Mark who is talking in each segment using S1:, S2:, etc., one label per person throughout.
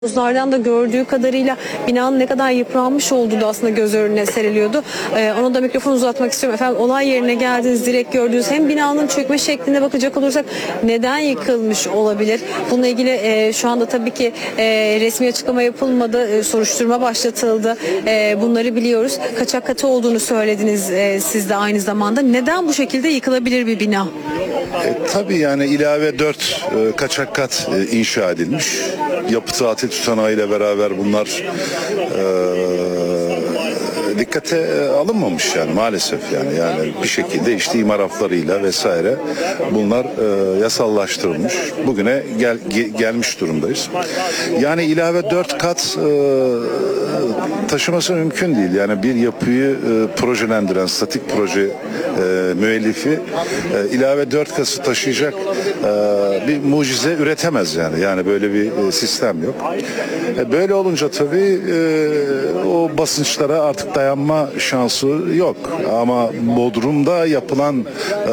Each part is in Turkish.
S1: Uzlardan da gördüğü kadarıyla binanın ne kadar yıpranmış olduğu da aslında göz önüne seriliyordu. Ona da mikrofon uzatmak istiyorum. Efendim, olay yerine geldiniz, direkt gördünüz. Hem binanın çökme şekline bakacak olursak neden yıkılmış olabilir? Bununla ilgili şu anda tabii ki resmi açıklama yapılmadı. Soruşturma başlatıldı. Bunları biliyoruz. Kaçak katı olduğunu söylediniz siz de aynı zamanda. Neden bu şekilde yıkılabilir bir bina?
S2: Tabii yani ilave 4 kaçak kat inşa edilmiş. Yapı saati tutanağıyla beraber bunlar dikkate alınmamış yani maalesef yani bir şekilde işte imar aflarıyla vesaire bunlar yasallaştırılmış. Bugüne gelmiş durumdayız. Yani ilave 4 kat taşıması mümkün değil. Yani bir yapıyı projelendiren statik proje müellifi ilave 4 katı taşıyacak bir mucize üretemez yani. Yani böyle bir sistem yok. Böyle olunca tabii o basınçlara artık dayanma şansı yok. Ama Bodrum'da yapılan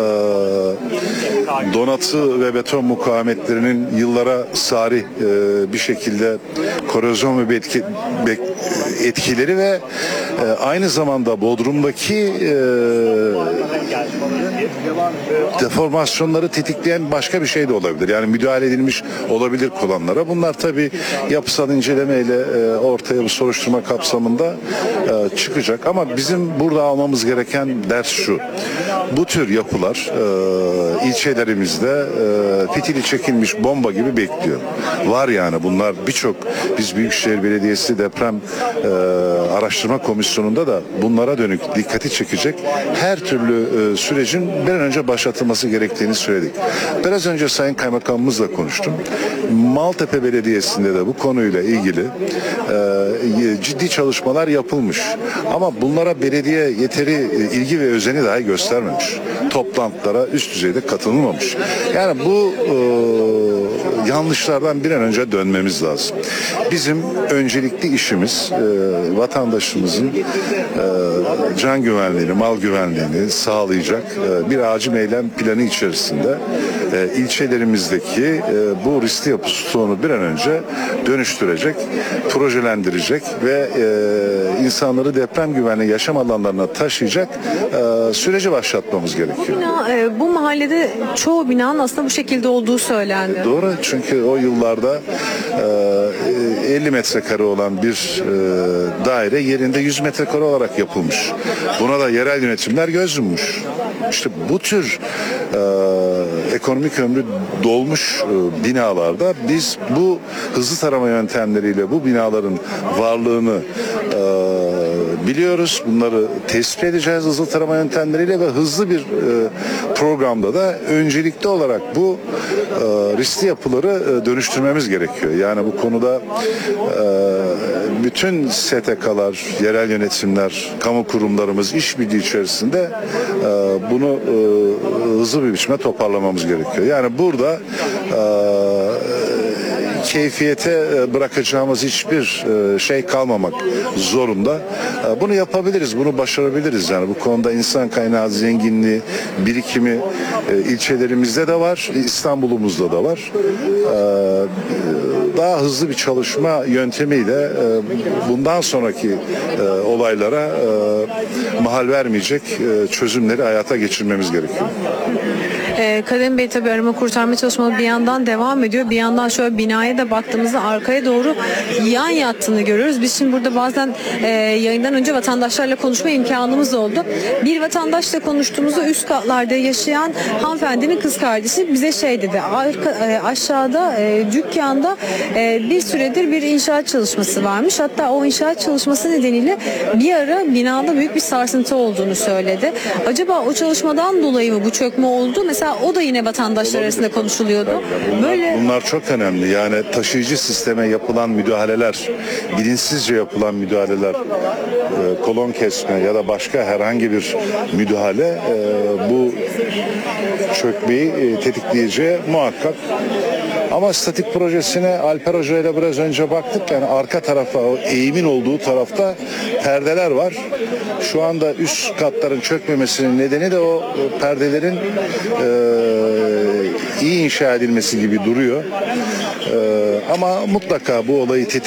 S2: donatı ve beton mukavemetlerinin yıllara sari bir şekilde korozyon ve etkileri ve aynı zamanda Bodrum'daki deformasyonları tetikleyen başka bir şey de olabilir. Yani müdahale edilmiş olabilir kullanlara. Bunlar tabii yapısal incelemeyle ortaya bir soruşturma kapsamında çıkacak. Ama bizim burada almamız gereken ders şu. Bu tür yapılar ilçelerimizde fitili çekilmiş bomba gibi bekliyor. Var yani bunlar birçok, biz Büyükşehir Belediyesi Deprem Araştırma Komisyonu'nda da bunlara dönük dikkati çekecek her türlü sürecin bir an önce başlatılması gerektiğini söyledik. Biraz önce Sayın Kaymakamımızla konuştum. Maltepe Belediyesi'nde de bu konuyla ilgili ciddi çalışmalar yapılmış. Ama bunlara belediye yeteri ilgi ve özeni dahi göstermemiş. Toplantılara üst düzeyde katılmamış. Yani bu yanlışlardan bir an önce dönmemiz lazım. Bizim öncelikli işimiz vatandaşımızın can güvenliğini, mal güvenliğini sağlayacak bir acil eylem planı içerisinde ilçelerimizdeki bu riskli yapı stoğunu bir an önce dönüştürecek, projelendirecek ve insanları deprem güvenli yaşam alanlarına taşıyacak süreci başlatmamız gerekiyor.
S1: Bu mahallede çoğu binanın aslında bu şekilde olduğu söylendi.
S2: Doğru, çünkü o yıllarda 50 metrekare olan bir daire yerinde 100 metrekare olarak yapılmış. Buna da yerel yönetimler göz yummuş. İşte bu tür ekonomik ömrü dolmuş binalarda biz bu hızlı tarama yöntemleriyle bu binaların varlığını biliyoruz. Bunları tespit edeceğiz hızlı tarama yöntemleriyle ve hızlı bir programda da öncelikli olarak bu riskli yapıları dönüştürmemiz gerekiyor. Yani bu konuda bütün STK'lar, yerel yönetimler, kamu kurumlarımız işbirliği içerisinde bunu hızlı bir biçimde toparlamamız gerekiyor. Yani burada keyfiyete bırakacağımız hiçbir şey kalmamak zorunda. Bunu yapabiliriz, bunu başarabiliriz. Yani bu konuda insan kaynağı zenginliği, birikimi ilçelerimizde de var, İstanbul'umuzda da var. Daha hızlı bir çalışma yöntemiyle bundan sonraki olaylara mahal vermeyecek çözümleri hayata geçirmemiz gerekiyor.
S1: Kadem Bey, tabii arama kurtarma çalışmaları bir yandan devam ediyor. Bir yandan şöyle binaya da baktığımızda arkaya doğru yan yattığını görüyoruz. Biz şimdi burada bazen yayından önce vatandaşlarla konuşma imkanımız oldu. Bir vatandaşla konuştuğumuzda üst katlarda yaşayan hanımefendinin kız kardeşi bize şey dedi. Aşağıda dükkanda bir süredir bir inşaat çalışması varmış. Hatta o inşaat çalışması nedeniyle bir ara binada büyük bir sarsıntı olduğunu söyledi. Acaba o çalışmadan dolayı mı bu çökme oldu? Mesela o da yine vatandaşlar arasında konuşuluyordu.
S2: Bunlar çok önemli. Yani taşıyıcı sisteme yapılan müdahaleler, bilinçsizce yapılan müdahaleler, kolon kesme ya da başka herhangi bir müdahale bu çökmeyi tetikleyeceği muhakkak. Ama statik projesine Alper Hoca ile biraz önce baktık. Yani arka tarafa, o eğimin olduğu tarafta perdeler var. Şu anda üst katların çökmemesinin nedeni de o perdelerin iyi inşa edilmesi gibi duruyor. Ama mutlaka bu olayı